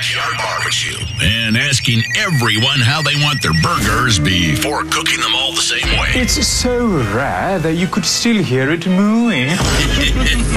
Backyard Barbecue and asking everyone how they want their burgers before cooking them all the same way. It's so rare that you could still hear it mooing.